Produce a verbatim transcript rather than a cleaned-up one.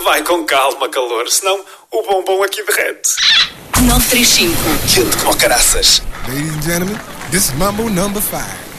Vai com calma, calor, senão o bombom aqui derrete. nove três cinco. Quente como caraças. Ladies and gentlemen, this is Mambo number five.